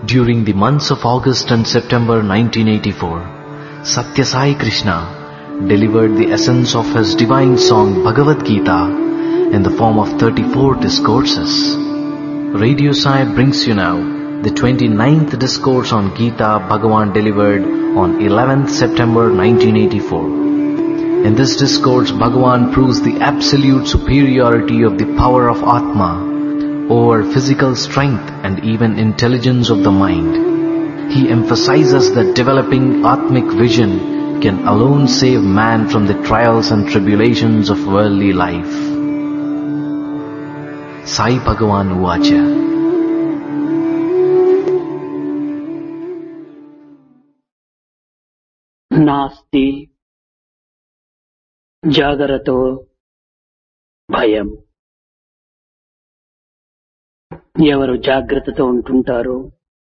During the months of August and September 1984, Satya Sai Krishna delivered the essence of his divine song Bhagavad Gita in the form of 34 discourses. Radio Sai brings you now the 29th discourse on Gita Bhagavan delivered on 11th September 1984. In this discourse, Bhagavan proves the absolute superiority of the power of Atma over physical strength and even intelligence of the mind. He emphasizes that developing Atmic vision can alone save man from the trials and tribulations of worldly life. Sai Bhagavan Uvacha. నాస్తి జాగరతో భయం. ఎవరు జాగ్రత్తతో ఉంటుంటారో,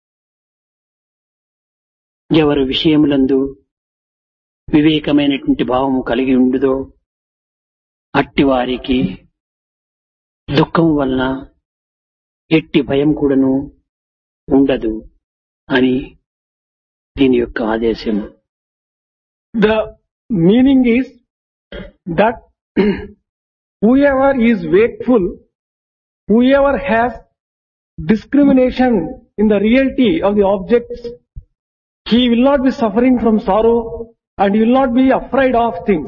ఎవరు విషయములందు వివేకమైనటువంటి భావము కలిగి ఉండుదో అట్టి వారికి దుఃఖం వలన ఎట్టి భయం కూడాను ఉండదు అని దీని యొక్క ఆదేశం. The meaning is that whoever is wakeful, whoever has discrimination in the reality of the objects, he will not be suffering from sorrow and he will not be afraid of things.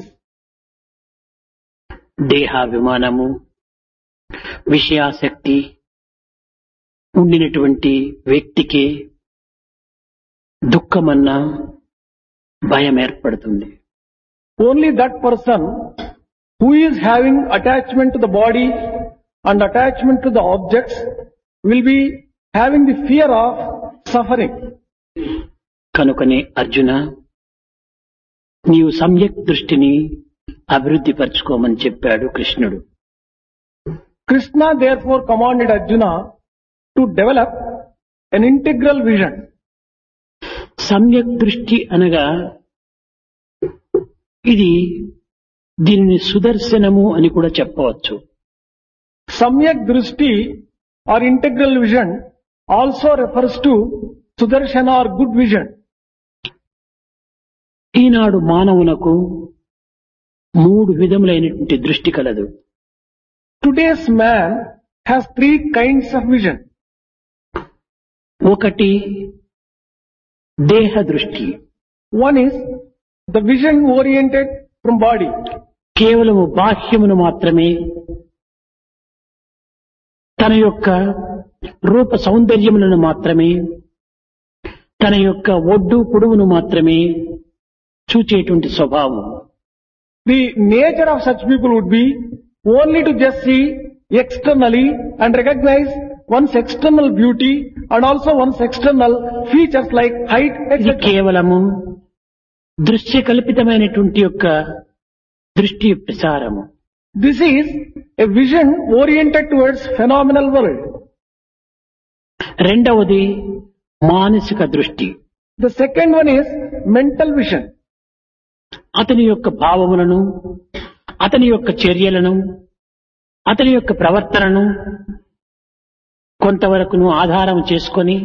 దేహాభిమానము, విషయాసక్తి ఉండినటువంటి వ్యక్తికి దుఃఖమన్నా భయం ఏర్పడుతుంది. Only that person who is having attachment to the body and attachment to the objects will be having the fear of suffering. కనుకనే అర్జున, నీవు సమ్యక్ దృష్టిని అభివృద్ధి పరచుకోమని చెప్పాడు కృష్ణుడు. Krishna therefore commanded Arjuna to develop an integral vision. సమ్యక్ దృష్టి అనగా ఇది దీనిని సుదర్శనము అని కూడా చెప్పవచ్చు. Samyak Drishti or integral vision also refers to Sudarshana or good vision. ఈనాడు మానవునకు 3 విధములైనటువంటి దృష్టి కలదు. Today's man has 3 kinds of vision. ఒకటి దేహ దృష్టి. One is the vision oriented from body. కేవలము బాహ్యమును మాత్రమే, తన యొక్క రూప సౌందర్యములను మాత్రమే, తన యొక్క ఒడ్డు పొడువును మాత్రమే చూచేటువంటి స్వభావం. The nature of such people would be only to just see externally and recognize one's external beauty and also one's external features like height, ఇది etc. కేవలము దృశ్య కల్పితమైనటువంటి యొక్క దృష్టి ప్రసారము. This is a vision oriented towards phenomenal world. రెండవది మానసిక దృష్టి. The second one is mental vision. అతని యొక్క భావములను, అతని యొక్క చర్యలను, అతని యొక్క ప్రవర్తనను కొంతవరకును ఆధారం చేసుకొని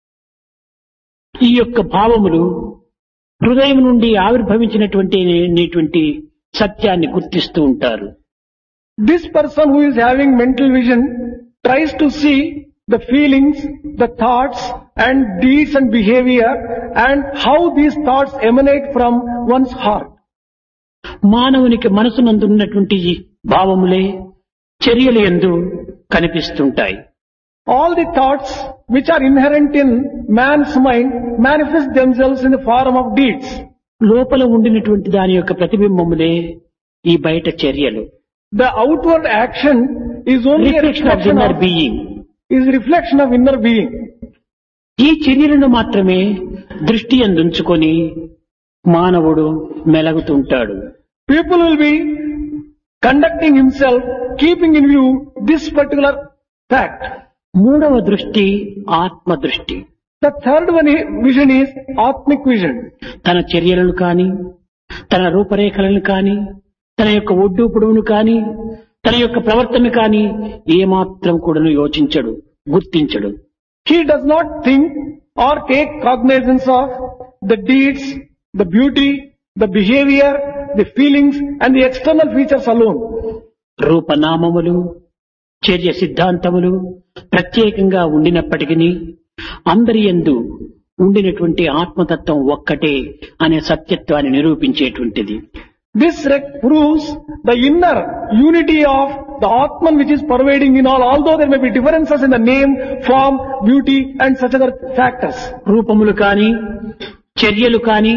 ఈ యొక్క భావములు హృదయం నుండి ఆవిర్భవించినటువంటి సత్యాన్ని గుర్తిస్తూ ఉంటారు. This person who is having mental vision tries to see the feelings, the thoughts and deeds and behavior and how these thoughts emanate from one's heart. మానవునికి మనసునందున్నటువంటి భావములే చర్యల యందు కనిపిస్తుంటాయి. All the thoughts which are inherent in man's mind manifest themselves in the form of deeds. లోపల ఉండినటువంటి దాని యొక్క ప్రతిబింబములే ఈ బయట చర్యలు. The outward action is only a reflection of reflection inner of, being. is reflection of inner being. ఈ చర్యలను మాత్రమే దృష్టి అందుంచుకొని మానవుడు మెలగుతుంటాడు. People will be conducting himself, keeping in view this particular fact. మూడవ దృష్టి ఆత్మ దృష్టి. The third one vision is Atmic vision. తన చర్యలను కాని, తన రూపరేఖలను కాని, తన యొక్క ఒడ్డు పొడవును కాని, తన యొక్క ప్రవర్తన కాని ఏమాత్రం కూడాను యోచించడు, గుర్తించడు. He does not think or take cognizance of the deeds, the beauty, the behavior, the feelings and the external features alone. రూపనామములు చర్య సిద్ధాంతములు ప్రత్యేకంగా ఉండినప్పటికీ అందరి యందు ఉండినటువంటి ఆత్మతత్వం ఒక్కటే అనే సత్యత్వాన్ని నిరూపించేటువంటిది. This proves the inner unity of the Atman which is pervading in all, although there may be differences in the name, form, beauty and such other factors. రూపములు కాని చర్యలు కాని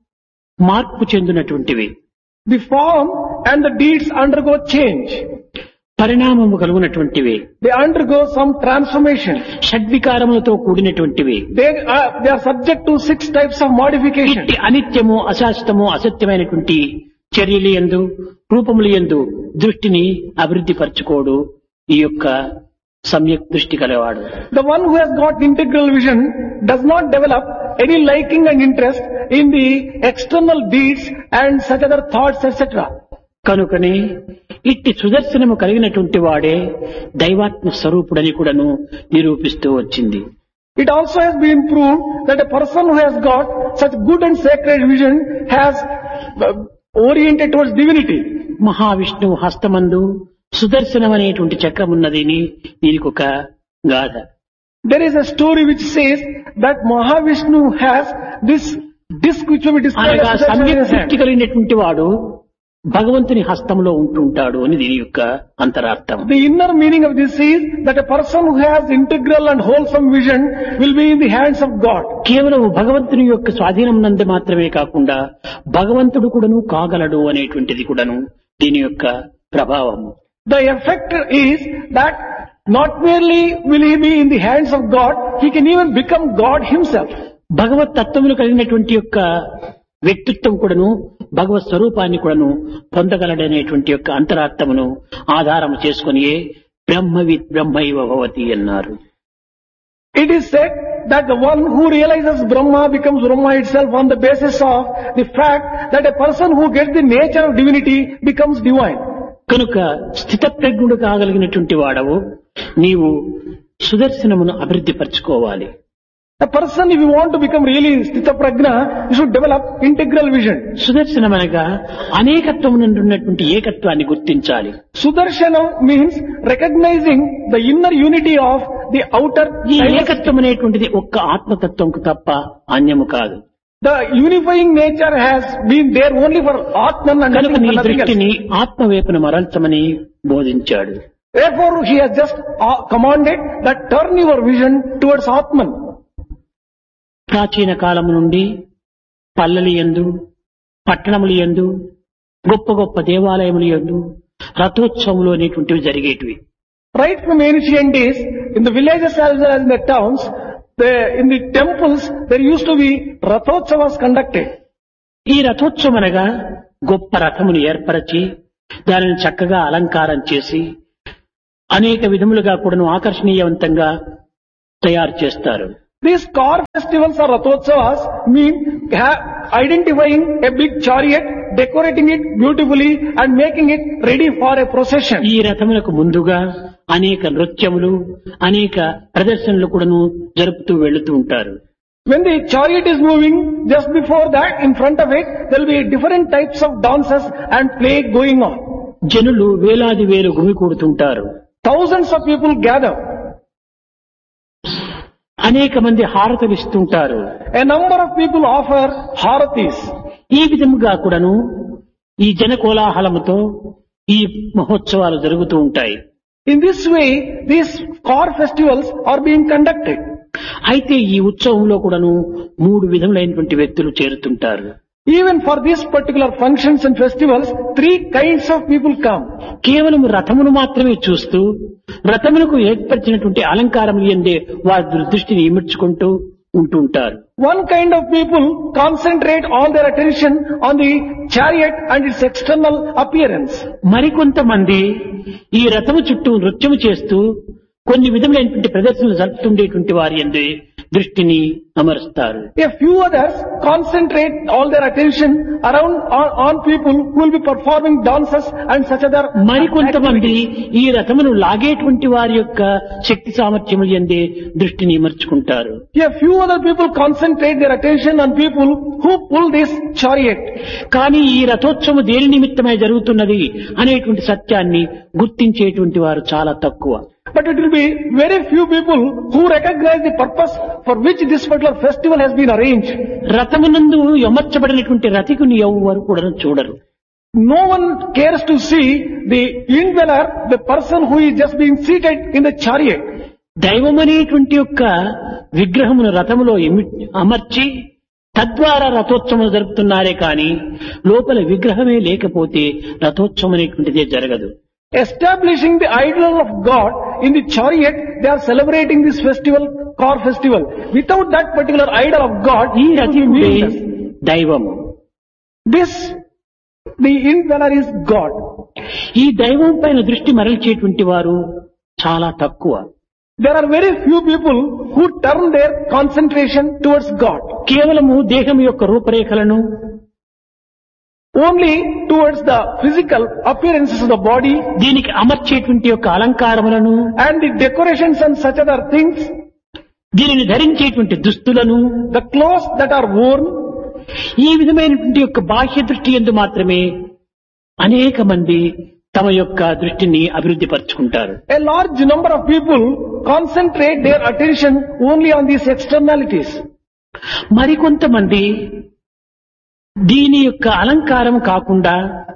మార్పు చెందినటువంటివి. The form and the deeds undergo change. పరిణామము కలుగునటువంటివి. They undergo some transformation. షడ్వికారములతో కూడినటువంటివి. They are subject to 6 types of modification. ఇట్టి అనిత్యము అశాశ్వతము అసత్యమైనటువంటి చర్యలు యందు రూపములు యందు దృష్టిని అభివృద్ధి పరచుకోడు ఈ యొక్క సమ్యక్ దృష్టి కలవాడు. The one who has got integral vision does not develop any liking and interest in the external deeds and such other thoughts, etc. కనుకనే ఇట్టి సుదర్శనము కలిగినటువంటి వాడే దైవాత్మ స్వరూపుడని కూడాను నిరూపిస్తూ వచ్చింది. It also has been proved that a person who has got such good and sacred vision has oriented towards divinity. మహావిష్ణువు హస్తమందు సుదర్శనం అనేటువంటి చక్రం ఉన్నదని దీనికి ఒక గాథ. There is a story which says that Mahavishnu has this disc which will be displayed అనగా as సమ్యక్ Sudarshan దృష్టి కలిగినటువంటి వాడు భగవంతుని హస్తంలో ఉంటుంటాడు అని దీని యొక్క అంతరార్థం. The inner meaning of this is that a person who has integral and wholesome vision will be in the hands of God. కేవలం భగవంతుని యొక్క స్వాధీనం నందు మాత్రమే కాకుండా భగవంతుడు కూడాను కాగలడు అనేటువంటిది కూడాను దీని యొక్క ప్రభావము. The effect is that not merely will he be in the hands of God, he can even become God himself. భగవత్ తత్వములు కలిగినటువంటి యొక్క వ్యక్తిత్వం కూడాను భగవత్ స్వరూపాన్ని కూడాను పొందగలడనేటువంటి యొక్క అంతరార్థమును ఆధారం చేసుకుని బ్రహ్మవిత్ బ్రహ్మైవ భవతి అన్నారు. It is said that the one who realizes Brahma becomes Brahma itself on the basis of the fact that a person who gets the nature of divinity becomes divine. కనుక స్థితప్రజ్ఞుడు కాగలిగినటువంటి వాడవు నీవు సుదర్శనమును అభివృద్ధి పరచుకోవాలి. A person, if you want to become really Sthita Prajna, you should develop integral vision. Sudarshanam అనగా అనేకత్వం నుండి ఉన్నటువంటి ఏకత్వాన్ని గుర్తించాలి. Sudarshanam means recognizing the inner unity of the outer. ఈ ఏకత్వం అనేటువంటిది ఒక్క ఆత్మతత్వంకు తప్ప అన్యము కాదు. The unifying nature has been there only for Atman and కనుక నీ nothing else. దృష్టిని ఆత్మవైపున మరల్చమని బోధించాడు. Therefore, he has just commanded that turn your vision towards Atman. ప్రాచీన కాలము నుండి పల్లెలు యందు పట్టణములు యందు గొప్ప గొప్ప దేవాలయములు యందు రథోత్సవములు అనేటువంటివి జరిగేటివి. Right from ancient days, in the villages as well as in the towns, in the temples, there used to be Rathotsavas conducted. ఈ రథోత్సవం అనగా గొప్ప రథమును ఏర్పరచి దానిని చక్కగా అలంకారం చేసి అనేక విధములుగా కూడాను ఆకర్షణీయవంతంగా తయారు చేస్తారు. These car festivals or Rathotsavas mean identifying a big chariot, decorating it beautifully and making it ready for a procession. ఈ రథములకు ముందుగా అనేక నృత్యములు అనేక ప్రదర్శనలు కూడాను జరుపుతూ వెళుతూ ఉంటారు. When the chariot is moving, just before that, in front of it, there will be different types of dances and play going on. జనులు వేలాది వేలు గుమికూడుతుంటారు. Thousands of people gather. అనేక మంది హారతులు ఇస్తుంటారు. A number of people offer haratis. ఈ విధముగా కూడాను ఈ జన కోలాహలముతో ఈ మహోత్సవాలు జరుగుతూ ఉంటాయి. In this way, these car festivals are being conducted. అయితే ఈ ఉత్సవంలో కూడాను 3 విధములైనటువంటి వ్యక్తులు చేరుతుంటారు. Even for these particular functions and festivals, 3 kinds of people come. కేవలం రథమును మాత్రమే చూస్తూ రథములకు ఏర్పరిచినటువంటి అలంకారములు ఎందే వారి దృష్టిని ఇమిడ్చుకుంటూ ఉంటుంటారు. One kind of people concentrate all their attention on the chariot and its external appearance. మరికొంతమంది ఈ రథము చుట్టూ నృత్యము చేస్తూ కొన్ని విధములైనటువంటి ప్రదర్శనలు జరుపుతుండేటువంటి వారి యందు దృష్టిని అమరుస్తారు. A few others concentrate all their attention around on people who will be performing dances and such other మరికొంతమంది activities. ఈ రథమును లాగేటువంటి వారి యొక్క శక్తి సామర్థ్యములు యందే దృష్టిని మర్చుకుంటారు. A few other people concentrate their attention on people who pull this chariot. కానీ ఈ రథోత్సవం దేని నిమిత్తమై జరుగుతున్నది అనేటువంటి సత్యాన్ని గుర్తించేటువంటి వారు చాలా తక్కువ. But it will be very few people who recognize the purpose for which this particular festival has been arranged. రథమునందు అమర్చబడినటువంటి రథికుని ఎవ్వరు కూడా చూడరు. No one cares to see the indweller, the person who is just being seated in the chariot. దైవమనేటువంటి యొక్క విగ్రహమును రథములో అమర్చి తద్వారా రథోత్సవం జరుపుతున్నారే కానీ లోపల విగ్రహమే లేకపోతే రథోత్సవం అనేటువంటిదే జరగదు. Establishing the idol of God in the chariot, they are celebrating this festival, car festival. Without that particular idol of God, ఈ it will be రథికుడే meaningless. దైవము. The indweller is God. ఈ దైవం పైన దృష్టి మరల్చేటువంటి వారు చాలా తక్కువ. There are very few people who turn their concentration towards God. కేవలము దేహం యొక్క రూపరేఖలను, Only towards the physical appearances of the body దీనికి అమర్చేటువంటి యొక్క అలంకారములను, and the decorations and such other things, దీనిని ధరించేటువంటి దుస్తులను, the clothes that are worn, ఈ విధమైనటువంటి యొక్క బాహ్య దృష్టి యందు మాత్రమే అనేక మంది తమ యొక్క దృష్టిని అభివృద్ధి పరుచుకుంటారు. a large number of people concentrate their attention only on these externalities. మరికొంతమంది దీని యొక్క అలంకారం కాకుండా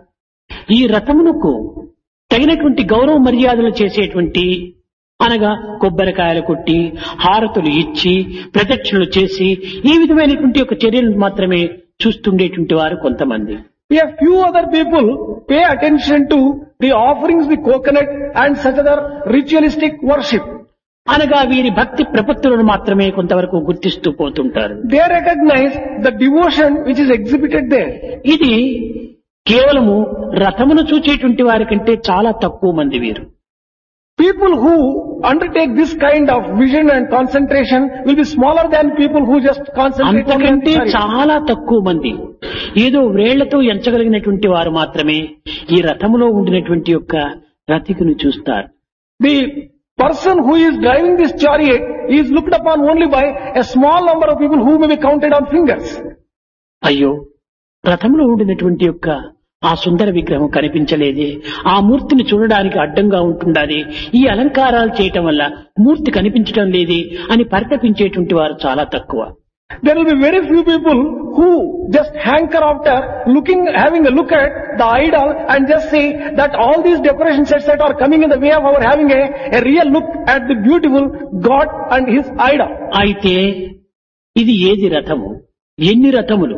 ఈ రథమునకు తగినటువంటి గౌరవ మర్యాదలు చేసేటువంటి అనగా కొబ్బరికాయలు కొట్టి హారతులు ఇచ్చి ప్రదక్షిణలు చేసి ఈ విధమైనటువంటి యొక్క చర్యలను మాత్రమే చూస్తుండేటువంటి వారు కొంతమంది. A few other people pay attention to the offerings, the coconut and such other ritualistic worship. అనగా వీరి భక్తి ప్రపత్తులను మాత్రమే కొంతవరకు గుర్తిస్తూ పోతుంటారు. They recognize the devotion which is exhibited there. ఇది కేవలము రథమును చూచేటువంటి వారి కంటే చాలా తక్కువ మంది వీరు. People who undertake this kind of vision and concentration will be smaller than people who just concentrate on అంతకంటే the chariot. చాలా తక్కువ మంది ఏదో వ్రేళ్లతో ఎంచగలిగినటువంటి వారు మాత్రమే ఈ రథములో ఉండినటువంటి యొక్క రథికుని చూస్తారు. The person who is driving this chariot is looked upon only by a small number of people who may be counted on fingers. అయ్యో, రథంలో ఉండినటువంటి యొక్క ఆ సుందర విగ్రహం కనిపించలేదే, ఆ మూర్తిని చూడడానికి అడ్డంగా ఉంటుండాలి, ఈ అలంకారాలు చేయటం వల్ల మూర్తి కనిపించడం లేదే అని పరితపించేటువంటి వారు చాలా తక్కువ. There will be very few people who just hanker after having a look at the idol and just say that all these decoration sets that are coming in the way of our having a real look at the beautiful God and His idol. అయితే ఇది ఏది రథము, ఎన్ని రథములు?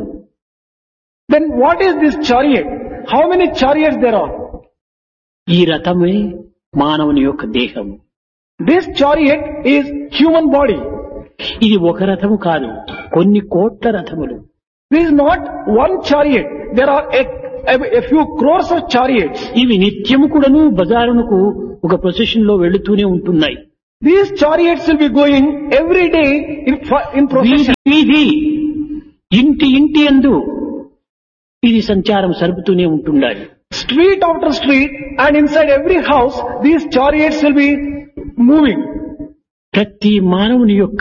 Then what is this chariot? How many chariots there are? ఈ రథమే మానవుని యొక్క దేహం. This chariot is human body. ఇది ఒక రథము కాదు, కొన్ని కోట్ల రథములు. This is not one chariot. There are a few crores of chariots. ఇవి నిత్యము కూడాను బజారునకు ఒక ప్రొసెషన్ లో వెళుతూనే ఉంటున్నాయి. These chariots will be going every day in procession. వీధి ఇంటి ఇంటి యందు ఇది సంచారం సరుపుతూనే ఉంటుండాలి. Street after street and inside every house, these chariots will be moving. ప్రతి మానవుని యొక్క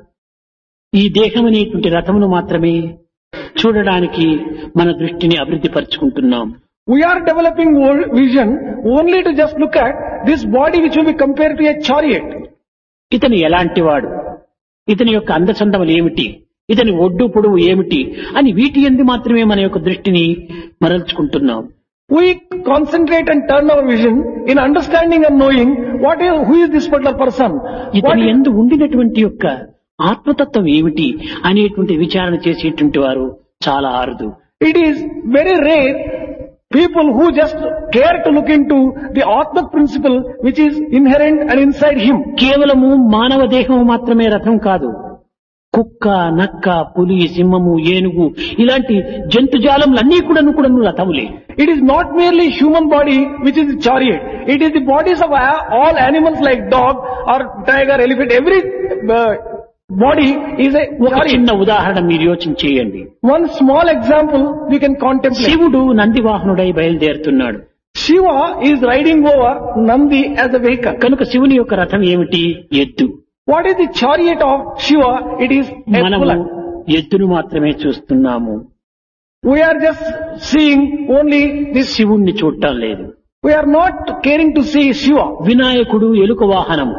ఈ దేహం అనేటువంటి రథమును మాత్రమే చూడడానికి మన దృష్టిని అభివృద్ధి పరుచుకుంటున్నాం. We are developing vision only to just look at this body which will be compared to a chariot. ఇతను ఎలాంటి వాడు, ఇతని యొక్క అందచందములు ఏమిటి, ఇతని ఒడ్డు పొడవు ఏమిటి అని వీటి యందు మాత్రమే మన యొక్క దృష్టిని మరల్చుకుంటున్నాం. We concentrate and turn our vision in understanding and knowing who is this particular person. ఇతని యందు ఉండినటువంటి యొక్క ఆత్మతత్వం ఏమిటి అనేటువంటి విచారణ చేసేటువంటి వారు చాలా అరుదు. It is very rare people who just care to look into the Atmak principle which is inherent and inside him. కేవలము మానవ దేహం మాత్రమే రథం కాదు, కుక్క, నక్క, పులి, సింహము, ఏనుగు ఇలాంటి జంతుజాలములన్నీ కూడాను రథములే. It is not merely human body which is the chariot. It is the bodies of all animals like dog or tiger, elephant, every body is a ఒక chariot. చిన్న ఉదాహరణ మీరు యోచన చేయండి. One small example we can contemplate. శివుడు నందివాహనుడై బయలుదేరుతున్నాడు. Shiva is riding over Nandi as a vehicle. కనుక శివుని యొక్క రథం ఏమిటి? ఎద్దు. What is the chariot of Shiva? It is a మనము bullock. ఎద్దును మాత్రమే చూస్తున్నాము, We are just seeing only this. శివుణ్ణి చూడటం లేదు. We are not caring to see Shiva. వినాయకుడు ఎలుక వాహనము,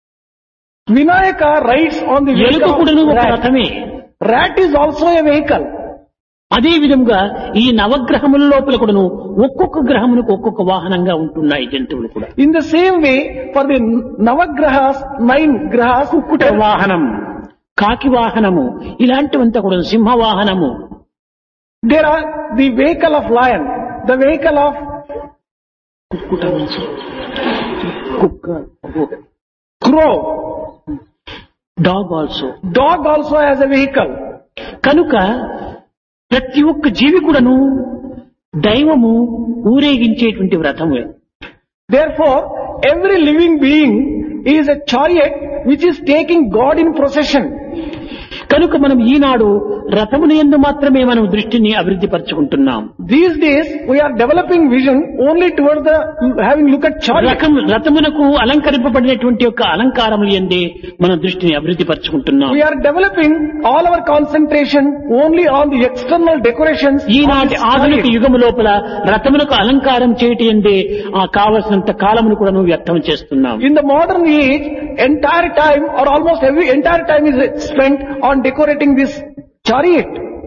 Vinayaka rides on the ఎలుక vehicle కూడాను of ఒక rat. రథమే. Rat is also a vehicle. అదే విధంగా ఈ నవగ్రహముల లోపల కూడాను ఒక్కొక్క గ్రహమునకు ఒక్కొక్క వాహనంగా ఉంటున్నాయి జంతువులు కూడా. In the same way, for the Navagrahas, 9 grahas, కుక్కుట వాహనం, కాకి వాహనము, ఇలాంటివంతా కూడా సింహ వాహనము, there are the vehicle of lion, the vehicle of కుక్కుట కుక్క, crow, dog also. dog also has a vehicle. కనుక ప్రతి ఒక్క జీవి కూడాను దైవము ఊరేగించేటువంటి వ్రతమే. Therefore, every living being is a chariot which is taking God in procession. కనుక మనం ఈనాడు రథముని యందు మాత్రమే మనం దృష్టిని అభివృద్ధి పరచుకుంటున్నాం. These days, we are developing vision only towards the having look at chariot. రథమునకు అలంకరింపబడినటువంటి యొక్క అలంకారముల యందే మన దృష్టిని అభివృద్ధి పరచుకుంటున్నాం. We are developing all our concentration only on the external decorations. of ఈనాటి this ఆధునిక chariot. యుగము లోపల రథమునకు అలంకారం చేయటి యందే ఆ కావలసినంత కాలమును కూడా వ్యర్థం చేస్తున్నాం. In the modern age, entire time or almost every entire time is spent on decorating this chariot.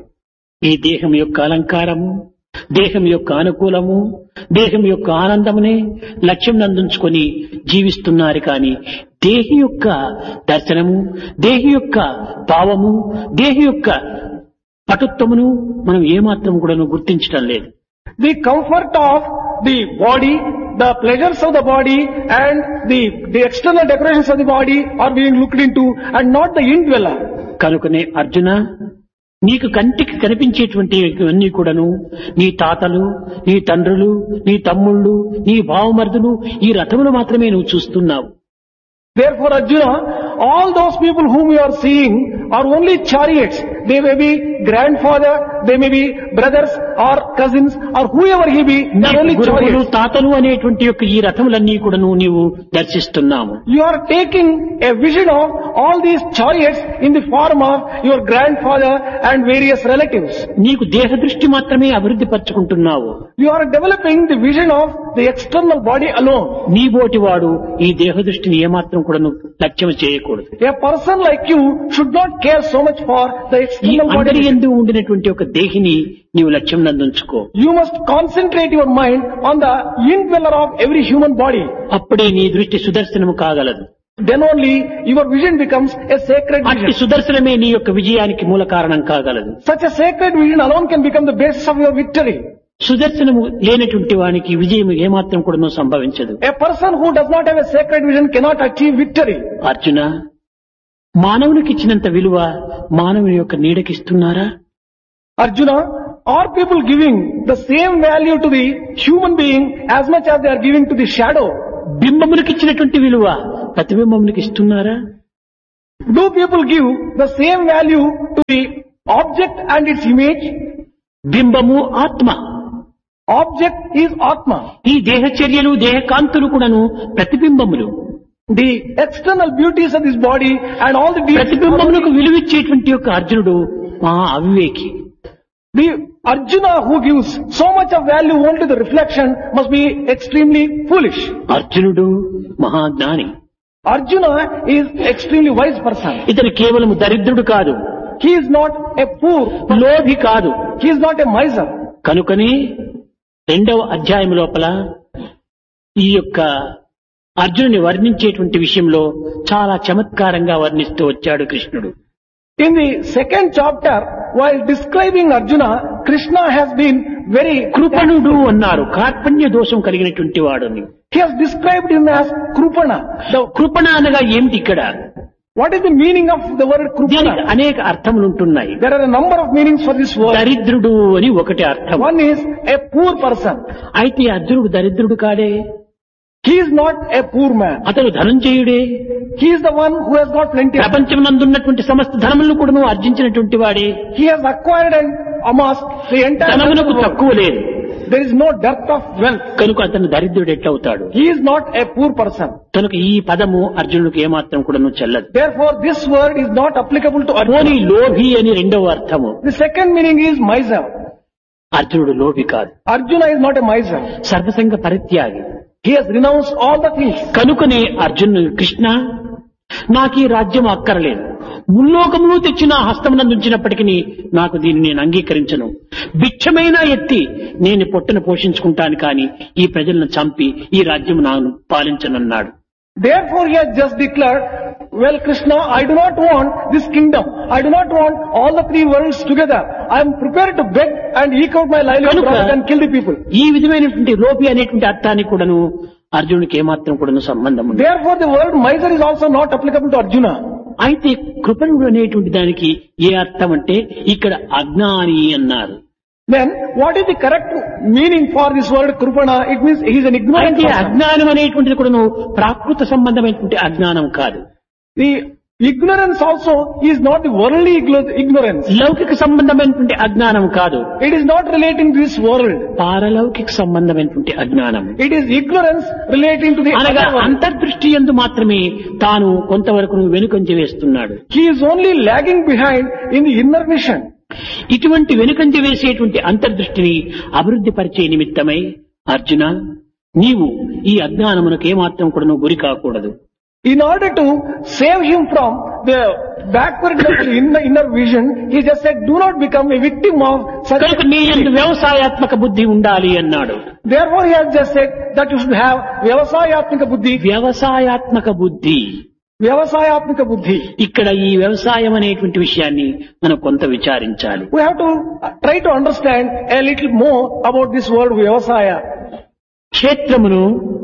ఈ దేహం యొక్క అలంకారము, దేహం యొక్క అనుకూలము, దేహం యొక్క ఆనందమునే లక్ష్యం నందుంచుకొని జీవిస్తున్నారు కానీ దేహి యొక్క దర్శనము, దేహి యొక్క భావము, దేహి యొక్క పటుత్వమును మనం ఏమాత్రం కూడా గుర్తించడం లేదు. The comfort of the body, the pleasures of the body and the external decorations of the body are being looked into and not the indweller. కనుకనే అర్జున, నీకు కంటికి కనిపించేటువంటి అన్ని కూడాను నీ తాతలు, నీ తండ్రులు, నీ తమ్ముళ్ళు, నీ భావమర్దులు, ఈ రథములు మాత్రమే నువ్వు చూస్తున్నావు. Therefore, Arjuna, all those people whom you are seeing are only chariots. They may be grandfather, they may be brothers or cousins or whoever he be, they are only గురువులు, chariots. తాతలు అనేటువంటి యొక్క ఈ రథములన్నీ కూడాను నీవు దర్శిస్తున్నావు. You are taking a vision of all these chariots in the form of your grandfather and various relatives. నీకు దేహ దృష్టి మాత్రమే అభివృద్ధి పరచుకుంటున్నావు. You are developing the vision of the external body alone. నీ బోటి వాడు ఈ దేహ దృష్టిని ఏమాత్రం కూడా లక్ష్యం చేయకూడదు. A person like you should not care so much for the ఈ external అందరి body. యందు ఉండినటువంటి ఒక దేహిని నీవు లక్ష్యం నందుంచుకో. You must concentrate your mind on the indweller of every human body. అప్పుడే నీ దృష్టి సుదర్శనము కాగలదు. Then only your vision becomes a sacred అట్టి vision. సుదర్శనమే నీ యొక్క విజయానికి మూల కారణం కాగలదు. Such a sacred vision alone can become the basis of your victory. సుదర్శనము లేనటువంటి వానికి విజయం ఏమాత్రం కూడా సంభవించదు. A person who does not have a sacred vision cannot achieve victory. Arjuna, మానవునికి ఇచ్చినంత విలువ మానవుని యొక్క నీడకిస్తున్నారా? Arjuna, are people giving the same value to the human being as much as they are giving to the shadow? బింబమునికి ఇచ్చినటువంటి విలువ ప్రతిబింబమునికి ఇస్తున్నారా? Do people give the same value to the object and its image? బింబము ఆత్మ. Object is Atma. ఈ దేహ చర్యలు, దేహ కాంతులు కూడాను ప్రతిబింబములు. The external beauties of this body and all the deeds. ప్రతిబింబములకు విలువిచ్చేటువంటి యొక్క అర్జునుడు మహా అవివేకి. The Arjuna who gives so much of value only to the reflection must be extremely foolish. అర్జునుడు మహాజ్ఞాని. Arjuna is extremely wise person. ఇతను కేవలం దరిద్రుడు కాదు, He is not a poor, లోభి కాదు. he is not a miser. కనుకనే 2వ అధ్యాయం లోపల ఈ యొక్క అర్జునుని వర్ణించేటువంటి విషయంలో చాలా చమత్కారంగా వర్ణిస్తూ వచ్చాడు కృష్ణుడు. In the 2nd chapter, while describing Arjuna, Krishna has been very కృపణుడు అన్నారు. కార్పణ్య దోషం కలిగినటువంటి వాడని. He has described him as Krupana. కృపణ అనగా ఏమిటి ఇక్కడ? What is the meaning of the word దీనికి Krupana? అనేక అర్థములు ఉంటున్నాయి. There are a number of meanings for this word. దరిద్రుడు అని ఒకటి అర్థం. One is a poor person. అయితే అర్జునుడు దరిద్రుడు కాడే. He He is not a poor man. అతను ధనంజయుడే. He is the one who has got plenty of money. ప్రపంచమునందున్నటువంటి సమస్త ధనములను కూడాను ఆర్జించినటువంటి వాడే. He has acquired and amassed the entire ధనమునకు world. తక్కువ లేదు. There is no dearth of wealth. కనుక అతను దరిద్రుడు ఎట్లవుతాడు? He is not a poor person. కనుక ఈ పదము అర్జునుడికి ఏమాత్రం కూడాను చెల్లదు. Therefore, this word is not applicable to పోనీ Arjuna. లోభి అని రెండవ అర్థము. The second meaning is miser. అర్జునుడు లోభి కాదు, Arjuna is not a miser. సర్వసంగ పరిత్యాగి. He has renounced all the things. కనుకనే అర్జునుడు, కృష్ణ నాకు ఈ రాజ్యం అక్కరలేదు, ముల్లోకములు తెచ్చి నా హస్తమునందుంచినప్పటికీ నాకు దీన్ని నేను అంగీకరించను. భిక్షమైనా ఎత్తి నేను పొట్టను పోషించుకుంటాను, కానీ ఈ ప్రజలను చంపి ఈ రాజ్యం నాకు పాలించనన్నాడు. Therefore, he has just declared, well, Krishna, I do not want this kingdom. I do not want all the three worlds together. I am prepared to beg and eke out my livelihood rather than kill the people. ఈ విధమైనటువంటి లోపి అనేటువంటి అర్థానికి కూడాను అర్జునుడికి ఏమాత్రం కూడాను సంబంధం ఉంది. Therefore, the word miser is also not applicable to Arjuna. అయితే కృపణుడు అనేటువంటి దానికి ఏ అర్థం అంటే ఇక్కడ అజ్ఞాని అన్నారు. Then, what is the correct meaning for this word Krupana? It means he is an ignorant అయితే person. అజ్ఞానం అనేటువంటిది కూడాను ప్రాకృత సంబంధమైనటువంటి అజ్ఞానం కాదు. The ignorance also is not the worldly ignorance. లౌకిక సంబంధమైనటువంటి అజ్ఞానం కాదు, It is not relating to this world. పారలౌకిక సంబంధమైనటువంటి అజ్ఞానం. It is ignorance relating to the అనగా other world. అంతర్దృష్టి యందు మాత్రమే తాను కొంతవరకు వెనుకంజ వేస్తున్నాడు. He is only lagging behind in the inner vision. ఇటువంటి వెనుకంజ వేసేటువంటి అంతర్దృష్టిని అభివృద్ధి పరిచే నిమిత్తమై అర్జున, నీవు ఈ అజ్ఞానమునకు ఏమాత్రం కూడా గురి కాకూడదు. In order to save him from the backwardness in the inner vision, he just said, do not become a victim of such కనుక నీ యందు వ్యవసాయాత్మక బుద్ధి ఉండాలి అన్నాడు. Therefore, he has just said that you should have Vyavasayatmika Buddhi. వ్యవసాయాత్మక బుద్ధి. Vyavasayatmika Buddhi. ఇక్కడ ఈ వ్యవసాయం అనేటువంటి విషయాన్ని మనం కొంత విచారించాలి. We have to try to understand a little more about this word Vyavasaya. క్షేత్రమును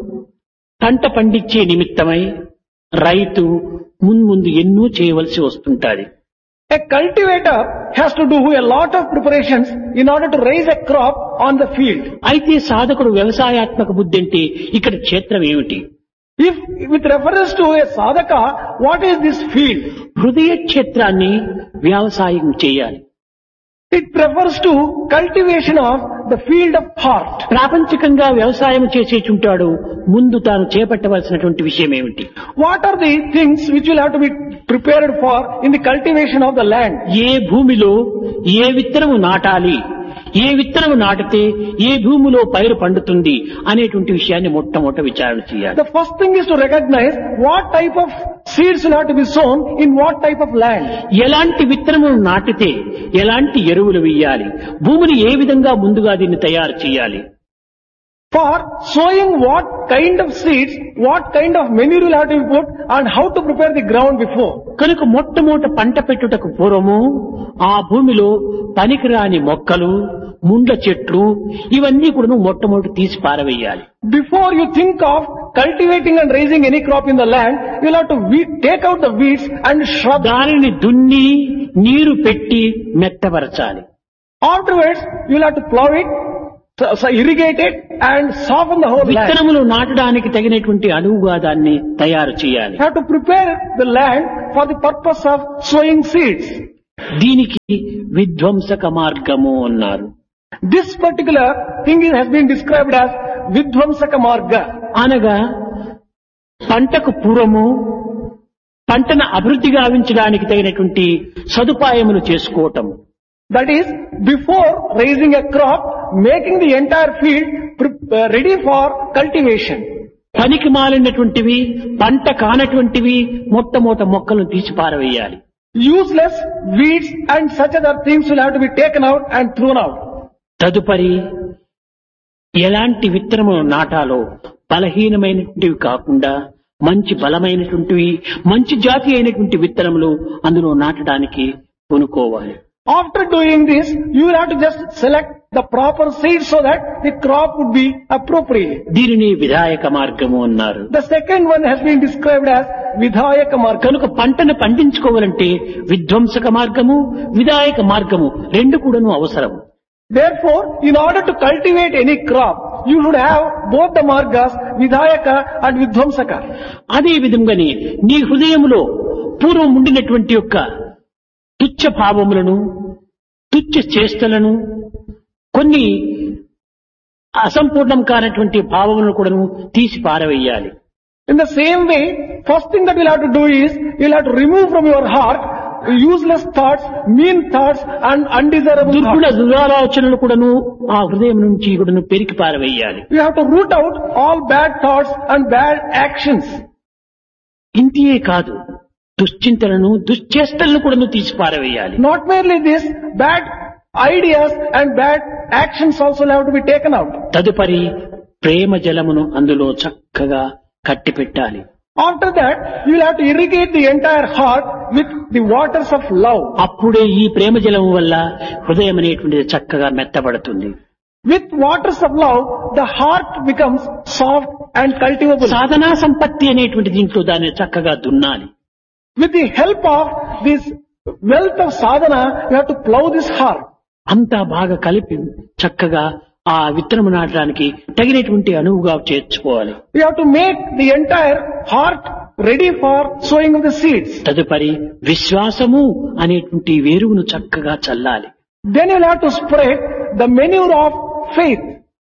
పంట పండించే నిమిత్తమై రైతు మున్ముందు ఎన్నో చేయవలసి వస్తుంటాది. A cultivator has to do a lot of preparations in order to raise a crop on the field. అయితే సాధకుడు వ్యవసాయాత్మక బుద్ధి అంటే ఇక్కడ క్షేత్రం ఏమిటి? If with reference to a sadhaka, what is this field? హృదయ క్షేత్రాన్ని వ్యవసాయం చేయాలి. It refers to cultivation of the field of heart. ప్రాపంచికంగా వ్యవసాయం చేసేచుంటాడు, ముందు తాను చేపట్టవలసినటువంటి విషయం ఏమిటి? What are the things which will have to be prepared for in the cultivation of the land? ఏ భూమిలో ఏ విత్తనము నాటాలి, ఏ విత్తనము నాటితే ఏ భూమిలో పైరు పండుతుంది అనేటువంటి విషయాన్ని మొట్టమొదట విచారణ చేయాలి. The first thing is to recognize what type of seeds will have to be sown in what type of land. ఎలాంటి విత్తనములు నాటితే ఎలాంటి ఎరువులు వేయాలి, భూమిని ఏ విధంగా ముందుగా దీన్ని తయారు చేయాలి. For sowing what kind of seeds, what kind of manure will have to be put and how to prepare the ground before. కనుక మొట్టమొదట పంట పెట్టుటకు పూర్వము ఆ భూమిలో పనికిరాని మొక్కలు, ముండ్ల చెట్లు ఇవన్నీ కూడా మొట్టమొదటి తీసి పారవేయాలి. Before you think of cultivating and raising any crop in the land, you will have to take out the weeds and shrubs. దానిని దున్ని నీరు పెట్టి మెత్తపరచాలి. Afterwards, you will have to plow it, irrigate it and soften the whole land. విత్తనములు నాటడానికి తగినటువంటి అనువుగా దాన్ని తయారు చేయాలి. You have to prepare the land for the purpose of sowing seeds. దీనికి విధ్వంసక మార్గము అన్నారు. This particular thing has been described as Vidvamsaka Marga. అనగా పంటకు పూర్వము పంటను అభివృద్ధి గావించడానికి తగినటువంటి సదుపాయములు చేసుకోవటం. That is, before raising a crop, making the entire field ready for cultivation. పనికి మాలినటువంటివి, పంట కానటువంటివి మొట్టమొదట మొక్కలను తీసి పారవేయాలి. Useless weeds and such other things will have to be taken out and thrown out. తదుపరి ఎలాంటి విత్తనములు నాటాలో బలహీనమైనటువంటివి కాకుండా మంచి బలమైనటువంటివి, మంచి జాతి అయినటువంటి విత్తనములు అందులో నాటడానికి కొనుక్కోవాలి. After doing this, you will have to just select the proper seeds so that the crop would be appropriate. దీనిని విధాయక మార్గము అన్నారు. The second one has been described as Vidhayaka Marga. కనుక పంటను పండించుకోవాలంటే విధ్వంసక మార్గము, విధాయక మార్గము రెండు కూడాను అవసరం. Therefore, in order to cultivate any crop, you should have both the margas, Vidhayaka and Vidvamsaka. అదే విధంగానే నీ హృదయములో పూర్వం ఉండినటువంటి యొక్క తుచ్చ భావములను, తుచ్చ చేష్టలను, కొన్ని అసంపూర్ణం కానటువంటి భావములను కూడా తీసి పారవేయాలి. In the same way, first thing that you'll have to do is, you'll have to remove from your heart useless thoughts, mean thoughts and undesirable దుర్గుణ thoughts. దురాలోచనలు కూడాను ఆ హృదయం నుంచి కూడాను పెరికి పారవేయాలి. You have to root out all bad thoughts and bad actions. ఇంతియే కాదు, దుశ్చింతలను, దుశ్చేష్టలను కూడాను తీసి పారవేయాలి. Not merely this, bad ideas and bad actions also have to be taken out. తదుపరి ప్రేమ జలమును అందులో చక్కగా కట్టిపెట్టాలి. After that, you will have to irrigate the entire heart with the waters of love. అప్పుడే ఈ ప్రేమ జలము వల్ల హృదయం అనేటువంటిది చక్కగా మెత్తబడుతుంది. With waters of love, the heart becomes soft and cultivable. సాధనా సంపత్తి అనేటువంటి దీంట్లో దాన్ని చక్కగా దున్నాలి. With the help of this wealth of sadhana, you have to plow this heart. అంతా బాగా కలిపి చక్కగా ఆ విత్తనము నాటడానికి తగినటువంటి అనువుగా చేర్చుకోవాలి. You have to make the entire heart ready for sowing of the seeds. తదుపరి విశ్వాసము అనేటువంటి వేరువును చక్కగా చల్లాలి. Then you will have to spread the manure of faith.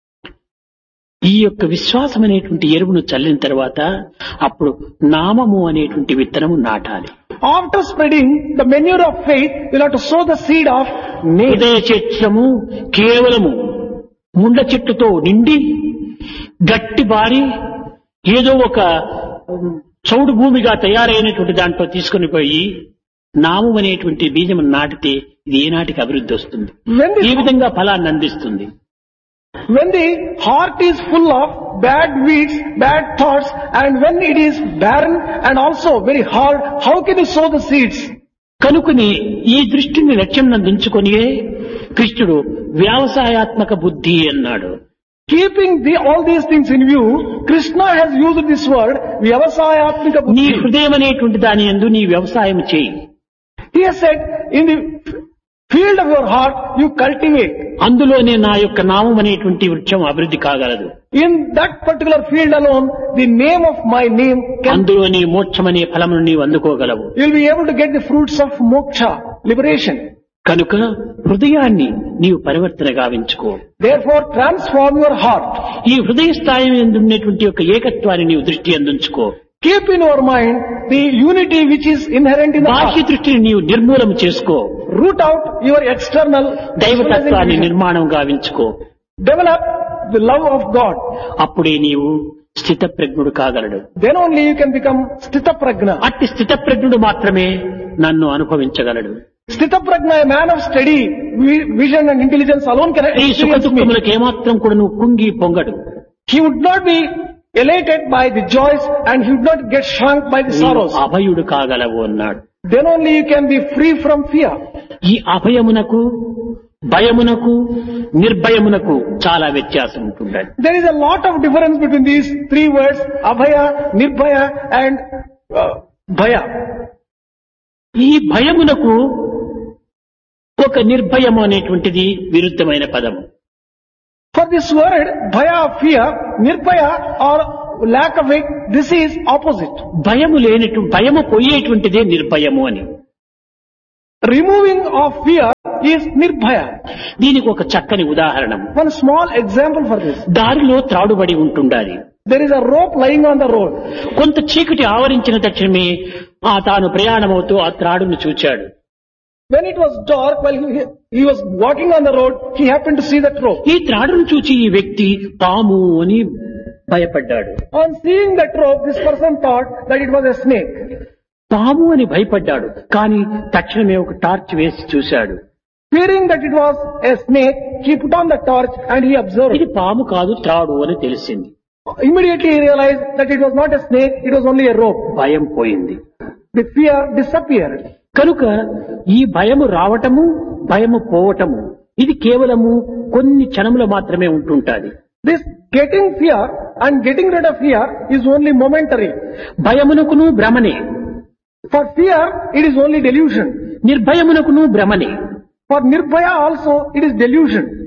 ఈ యొక్క విశ్వాసం అనేటువంటి ఎరువును చల్లిన తర్వాత అప్పుడు నామము అనేటువంటి విత్తనము నాటాలి. After spreading the manure of faith, you will have to sow the seed of name. హృదయ చైత్రము కేవలము ముండ్ల చెట్టుతో నిండి గట్టి బారి ఏదో ఒక చౌడు భూమిగా తయారైనటువంటి దాంట్లో తీసుకుని పోయి నామం అనేటువంటి బీజం నాటితే ఇది ఏనాటికి అభివృద్ధి వస్తుంది, ఏ విధంగా ఫలాన్ని అందిస్తుంది. When the heart is full of bad weeds, bad thoughts, and when it is barren and also very hard, how can you sow the seeds? కనుకని ఈ దృష్టిని లక్ష్యం నందించుకొనియే కృష్ణుడు వ్యవసాయాత్మక బుద్ధి అన్నాడు. Keeping all these things in view, Krishna has used this word, Vyavasayatmika నీ Buddhi. హృదయం అనేటువంటి దాని యందు నీ వ్యవసాయం చేయి. He has said, in the field of your heart, you cultivate. అందులోనే నా యొక్క నామం అనేటువంటి వృక్షం అభివృద్ధి కాగలదు. In that particular field alone, the name of my name can, అందులోనే మోక్షం అనే ఫలమును నీవు అందుకోగలవు. you'll be able to get the fruits of moksha, liberation. కనుక హృదయాన్ని నీవు పరివర్తన గావించుకో. Therefore, transform your heart. ఈ హృదయ స్థాయి యందు ఉన్నటువంటి యొక్క ఏకత్వాన్ని నీవు దృష్టి అందించుకో. Keep in your mind the unity which is inherent in the బాహ్య heart. దృష్టిని నీవు నిర్మూలం చేసుకో. Root out your external దైవతత్వాన్ని vision. నిర్మాణం గావించుకో. Develop the love of God. అప్పుడే నీవు స్థితప్రజ్ఞుడు కాగలడు. Then only you can become Sthita Prajna. అట్టి స్థితప్రజ్ఞుడు మాత్రమే నన్ను అనుభవించగలడు. Sthita Prajna, a man of steady vision and intelligence alone can ఈ సుఖ experience me. దుఃఖములకు ఏమాత్రం కూడా నువ్వు కుంగి పొంగడు. He would not be elated by the joys and he would not get shrunk by the నీవు sorrows. అభయుడు కాగలవు అన్నాడు. Then only you can be free from fear. ఈ అభయమునకు, భయమునకు, నిర్భయమునకు చాలా వ్యత్యాసం ఉంటుంది. There is a lot of difference between these three words, Abhaya, Nirbhaya and Bhaya. ఈ భయమునకు ఒక నిర్భయము అనేటువంటిది విరుద్ధమైన పదము. For this word, Bhaya, fear, Nirbhaya or lack of it, this is opposite. భయము పోయేటువంటిదే నిర్భయము అని. Removing of fear is Nirbhaya. దీనికి ఒక చక్కని ఉదాహరణ, One small example for this. దారిలో త్రాడుబడి ఉంటుండాలి. There is a rope lying on the road. కొంత చీకటి ఆవరించిన తక్షణమే తాను ప్రయాణమవుతూ ఆ త్రాడును చూచాడు. When it was dark, while he was walking on the road, he happened to see that rope. ఈ త్రాడును చూచి ఈ వ్యక్తి పాము అని భయపడ్డాడు. On seeing that rope, this person thought that it was a snake. పాము అని భయపడ్డాడు, కానీ తక్షణమే ఒక టార్చ్ వేసి చూశాడు. Fearing that it was a snake, he put on the torch and he observed. ఇది పాము కాదు, త్రాడు అని తెలిసింది. Immediately he realized that it was not a snake, it was only a rope. భయం పోయింది. The fear disappeared. కనుక ఈ భయము రావటము, భయము పోవటము ఇది కేవలము కొన్ని క్షణములు మాత్రమే ఉంటుంటాది. This getting fear and getting rid of fear is only momentary. భయమునకును భ్రమనే, For fear, it is only delusion. నిర్భయమునకును భ్రమనే. For Nirbhaya also, it is delusion.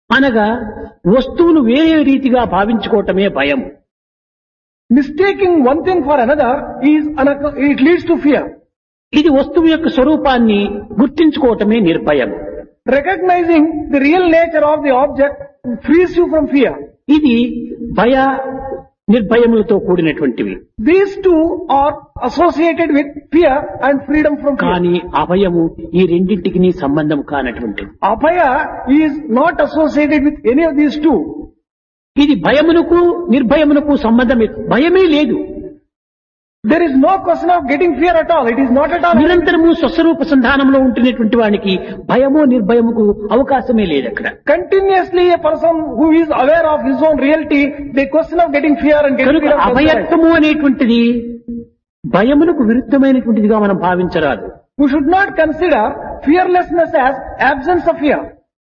అనగా వస్తువును వేరే రీతిగా భావించుకోవటమే భయం. Mistaking one thing for another it leads to fear. ఇది వస్తువు యొక్క స్వరూపాన్ని గుర్తించుకోవటమే నిర్భయం. Recognizing the real nature of the object frees you from fear. ఇది భయ నిర్భయములతో కూడినటువంటివి. These two are associated with fear and freedom from fear. కానీ అభయము ఈ రెండింటికి సంబంధం కానటువంటిది. Abhaya is not associated with any of these two. ఇది భయమునకు నిర్భయమునకు సంబంధమే, భయమే లేదు. There is no question of getting fear at all. It is not at all. నిరంతరము స్వస్వరూప సంధానంలో ఉంటున్నటువంటి వానికి భయము నిర్భయముకు అవకాశమే లేదు అక్కడ. Continuously a person who is aware of his own reality, the question of getting fear and getting కనుక fear of అభయత్వము అనేటువంటిది భయమునకు విరుద్ధమైనటువంటిదిగా మనం భావించరాదు. we should not consider fearlessness as absence of fear.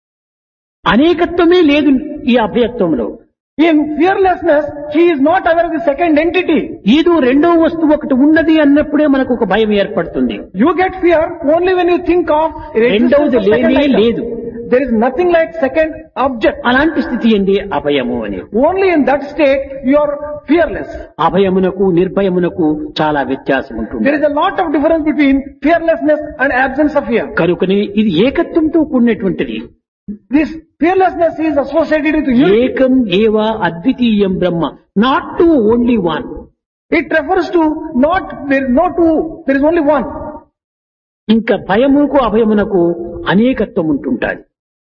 అనేకత్వమే లేదు ఈ అభయత్వంలో. In fearlessness, he is not aware of the second entity. ఏదో రెండో వస్తువు ఒకటి ఉన్నది అన్నప్పుడే మనకు ఒక భయం ఏర్పడుతుంది. You get fear only when you think of the existence రెండవది of second లేనే item. లేదు. There is nothing like second object. అలాంటి స్థితి ఏంటి అభయము అని. Only in that state you are fearless. అభయమునకు నిర్భయమునకు చాలా వ్యత్యాసం ఉంటుంది. There is a lot of difference between fearlessness and absence of fear. కనుకనే ఇది ఏకత్వంతో కూడినటువంటిది. This fearlessness is associated with unity. ఏకం ఏవ అద్వితీయం బ్రహ్మ, not to only one. It refers to not, there is no two, there is only one. ఇంకా భయముకు అభయమునకు అనేకత్వం ఉంటుంటాది.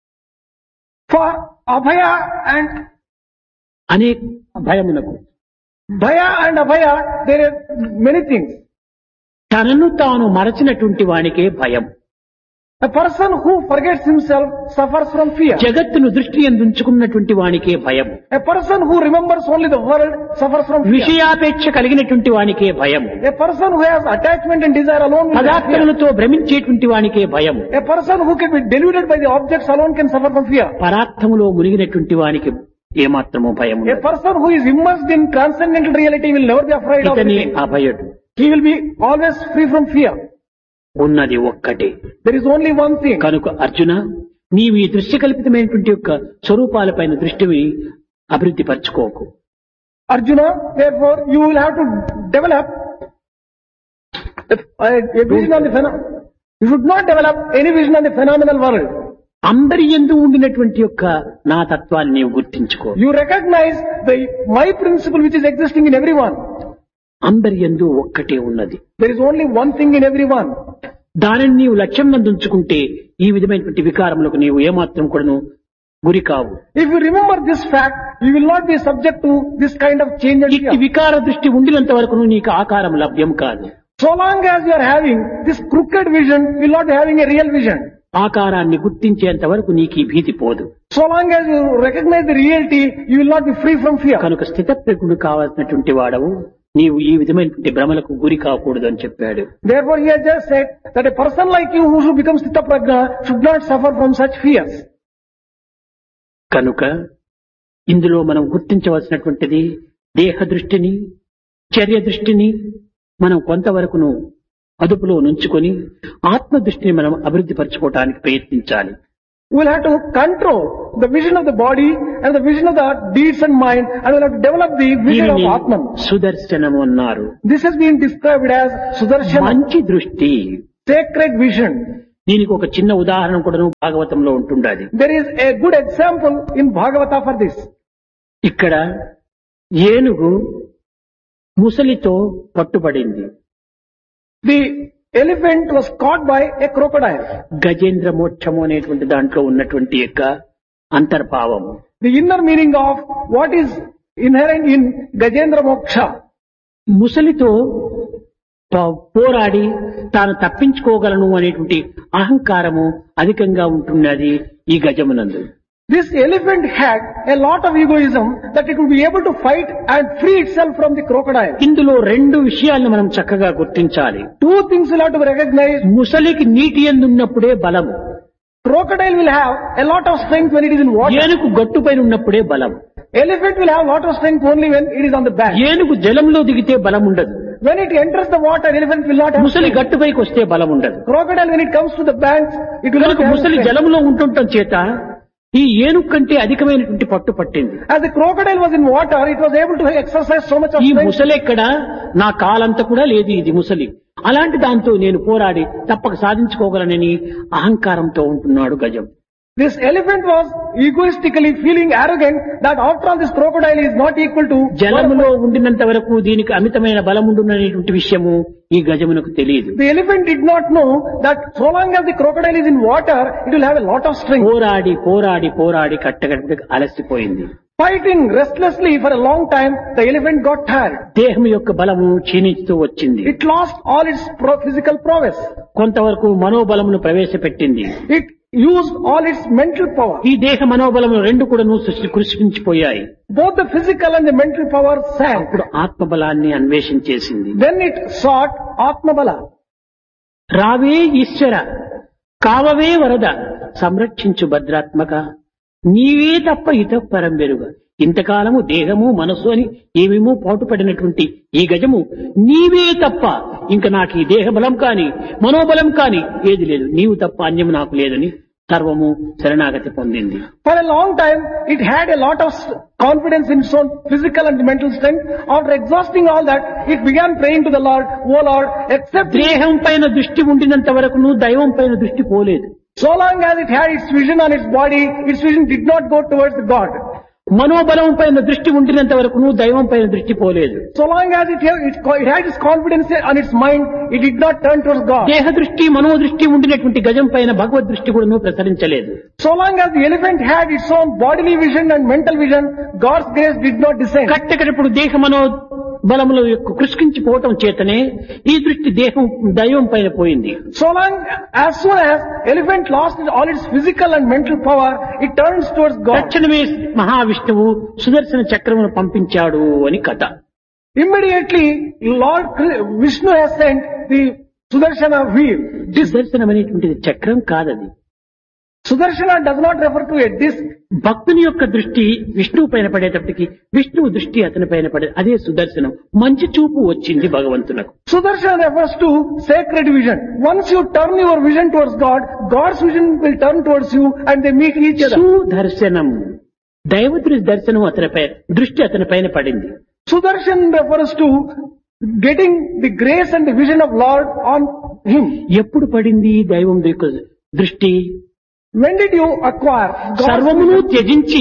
For abhaya and అనేక భయమునకు bhaya and abhaya, there are many things. తనను తాను మరచినటువంటి వానికే భయం. A person who forgets himself suffers from fear. జగత్తును దృష్టి ఎందుంచుకున్నటువంటి వానికే భయం. A person who remembers only the world suffers from fear. విషయాపేక్ష కలిగినటువంటి వానికే భయం. A person who has attachment and desire alone will have fear. పదార్థములతో భ్రమించేటువంటి వానికే భయం. A person who can be deluded by the objects alone can suffer from fear. పరార్థములో మునిగినటువంటి వానికి ఏమాత్రము భయం A person who is immersed in transcendental reality will never be afraid of ఇతనే anything. అభయుడు. He will be always free from fear. ఉన్నది ఒక్కటే. There is only one thing. కనుక అర్జున, నీవు ఈ దృశ్య కల్పితమైనటువంటి యొక్క స్వరూపాలపైన దృష్టిని అభివృద్ధి పరచుకోకు. Arjuna, therefore, you will have to develop a vision on the phenomenon. You should not develop any vision on the phenomenal world. అందరి యందు ఉండినటువంటి యొక్క నా తత్వాన్ని నీవు గుర్తించుకో. You recognize my principle which is existing in everyone. అందరి యందు ఒక్కటే ఉన్నది. There is only one thing in everyone. దానిని నీవు లక్ష్యం నందుంచుకుంటే ఈ విధమైనటువంటి వికారములకు నీవు ఏమాత్రం కూడాను గురి కావు. If you remember this fact, you will not be subject to this kind of change and ఇట్టి fear. వికార దృష్టి ఉండినంత వరకు నీకు ఆకారం లభ్యం కాదు. So long as you are having this crooked vision, you will not be having a real vision. ఆకారాన్ని గుర్తించేంత వరకు నీకు ఈ భీతి పోదు. So long as you recognize the reality, you will not be free from fear. కనుక స్థితప్రజ్ఞుడు కావాల్సినటువంటి వాడవు నీవు ఈ విధమైనటువంటి భ్రమలకు గురి కాకూడదు అని చెప్పాడు. Therefore, he has just said that a person like you who should become Sthita Prajna should not suffer from such fears. కనుక ఇందులో మనం గుర్తించవలసినటువంటిది దేహ దృష్టిని, చర్య దృష్టిని మనం కొంతవరకును అదుపులో నుంచుకొని ఆత్మ దృష్టిని మనం అభివృద్ధి పరచుకోవడానికి ప్రయత్నించాలి. We will have to control the vision of the body and the vision of the deeds and mind, and we will have to develop the vision of దీనిని Atman. సుదర్శనము అన్నారు. This has been described as Sudarshana, మంచి దృష్టి. sacred vision. దీనికి ఒక చిన్న ఉదాహరణ కూడా భాగవతంలో ఉంటుండాలి. There is a good example in Bhagavata for this. ఇక్కడ ఏనుగు ముసలితో పట్టుబడింది. The elephant was caught by a crocodile. Gajendra మోక్షము అనేటువంటి దాంట్లో ఉన్నటువంటి యొక్క అంతర్భావము. The inner meaning of what is inherent in Gajendra Moksha. ముసలితో పోరాడి తాను తప్పించుకోగలను అనేటువంటి అహంకారము అధికంగా ఉంటున్నది ఈ గజమునందు. This elephant had a lot of egoism that it would be able to fight and free itself from the crocodile. ఇందులో రెండు విషయాలను మనం చక్కగా గుర్తించాలి. Two things will have to be recognized. ముసలికి నీటి యందున్నప్పుడే బలము. Crocodile will have a lot of strength when it is in water. ఏనుగు గట్టుపైన ఉన్నప్పుడే బలం. Elephant will have a lot of strength only when it is on the bank. ఏనుగు జలంలో దిగితే బలం ఉండదు. When it enters the water, elephant will not have ముసలి strength. గట్టుపైకి వస్తే బలం ఉండదు. Crocodile, when it comes to the banks, it will not కనుక have ముసలి strength. జలంలో ఉంటుండటం చేత ఈ ఏనుగు కంటే అధికమైనటువంటి పట్టు పట్టింది. As the crocodile was in water, it was able to exercise so much of ఈ strength. ముసలెక్కడ నా కాలంతా కూడా లేదు ఇది ముసలి. అలాంటి దాంతో నేను పోరాడి తప్పక సాధించుకోగలనని అహంకారంతో ఉంటున్నాడు గజం. This elephant was egoistically feeling arrogant that after all this crocodile is not equal to జలములో ఉండినంత వరకు దీనికి అమితమైన బలముండుననేటువంటి విషయము ఈ గజమునకు తెలియదు. The elephant did not know that so long as the crocodile is in water, it will have a lot of strength. పోరాడి పోరాడి పోరాడి కట్టగట్టుకు అలసిపోయింది. Fighting restlessly for a long time, the elephant got tired. దేహం యొక్క బలము క్షీణిస్తూ వచ్చింది. It lost all its physical prowess. కొంతవరకు మనోబలమును ప్రవేశపెట్టింది. It used all its mental power. ఈ దేహ మనోబలము రెండు కూడాను కృషించిపోయాయి. Both the physical and the mental power sank. అప్పుడు ఆత్మబలాన్ని అన్వేషించేసింది. Then it sought Atmabala. రావే ఈశ్వర, కావవే వరద, సంరక్షించు భద్రాత్మక, నీవే తప్ప ఇతపరం వెరుగ. ఇంతకాలము దేహము మనస్సు అని ఏమేమో పాటుపడినటువంటి ఈ గజము నీవే తప్ప ఇంక నాకు ఈ దేహ బలం కాని మనోబలం కాని ఏది లేదు, నీవు తప్ప అన్యము నాకు లేదని సర్వము శరణాగతి పొందింది. For a long time, it had a lot of confidence in its own physical and mental strength. After exhausting all that, it began praying to the Lord, "O Lord, accept me." దేహం పైన దృష్టి ఉండినంత వరకు నువ్వు దైవం పైన దృష్టి పోలేదు. So long as it had its vision on its body, its vision did not go towards God. మనోబలం పైన దృష్టి ఉండినంత వరకు నువ్వు దైవం పైన దృష్టి పోలేదు. So long as it had its confidence on its mind, it did not turn towards God. దేహ దృష్టి మనోదృష్టి ఉండినటువంటి గజం పైన భగవద్ దృష్టి కూడా నువ్వు ప్రసరించలేదు. So long as the elephant had its own bodily vision and mental vision, God's grace did not descend. కట్టకడప్పుడు దేహ మనో బలముల యొక్క కృషించిపోవటం చేతనే ఈ దృష్టి దేహం దైవం పైన పోయింది. So long, as soon as elephant lost all its physical and mental power, it turns towards God. తక్షణమే మహావిష్ణువు సుదర్శన చక్రమును పంపించాడు అని కథ. Immediately, Lord Vishnu has sent the Sudarshana wheel. Sudarshanam అనేటువంటిది చక్రం కాదది. Sudarshana does not refer to a disc. భక్తుని యొక్క దృష్టి విష్ణువు పైన పడేటప్పటికి విష్ణువు దృష్టి అతని పైన పడే అదే సుదర్శనం. మంచి చూపు వచ్చింది భగవంతునకు. Sudarshana refers to sacred vision. Once you turn your vision towards God, God's vision will turn towards you and they meet each other. Sudarshanam, దైవతుడి దర్శనం అతనిపై దృష్టి అతని పైన పడింది. Sudarshan refers to getting the grace and the vision of Lord on him. ఎప్పుడు పడింది దైవం యొక్క దృష్టి? When did you acquire God's సర్వమును vision? త్యజించి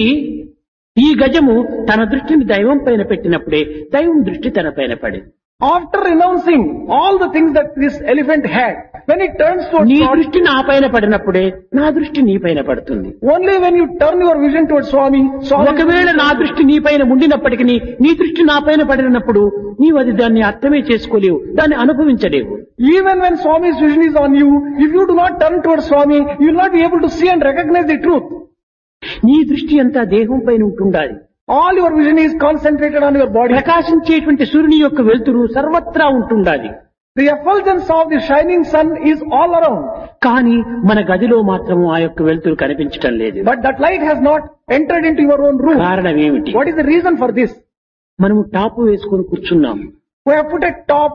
ఈ గజము తన దృష్టిని దైవం పైన పెట్టినప్పుడే దైవం దృష్టి తన పైన పడింది. After renouncing all the things that this elephant had, when it turns towards నీ God, దృష్టి నా పైన పడినప్పుడే నా దృష్టి నీ పైన పడుతుంది. only when you turn your vision towards Swami, ఒకవేళ నా దృష్టి నీ పైన ఉండినప్పటికీ నీ దృష్టి నా పైన పడినప్పుడు నీవు అది దాన్ని అర్థమే చేసుకోలేవు, దాన్ని అనుభవించలేవు. even when Swami's vision is on you, if you do not turn towards Swami, you will not be able to see and recognize the truth. నీ దృష్టి అంతా దేహం పైన ఉంటుండాలి. All your vision is concentrated on your body. ప్రకాశించేటువంటి సూర్యుని యొక్క వెలుతురు సర్వత్రా ఉంటుండాలి. The effulgence of the shining sun is all around. కానీ మన గదిలో మాత్రము ఆ యొక్క వెలుతురు కనిపించటం లేదు. But that light has not entered into your own room. కారణం ఏమిటి? What is the reason for this? మనము టాపు వేసుకొని కూర్చున్నాం. We have put a top.